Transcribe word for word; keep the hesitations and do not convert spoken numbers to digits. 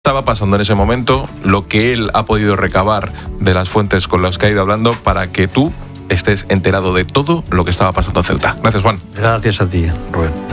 estaba pasando en ese momento, lo que él ha podido recabar de las fuentes con las que ha ido hablando para que tú estés enterado de todo lo que estaba pasando en Ceuta. Gracias, Juan. Gracias a ti, Rubén.